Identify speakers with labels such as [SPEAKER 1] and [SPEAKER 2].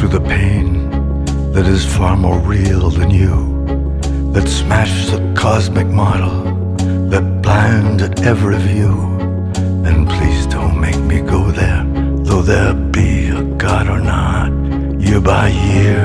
[SPEAKER 1] through the pain that is far more real than you, that smashed the cosmic model, that blinded every view. And please don't make me go there, though there be a God or not, year by year.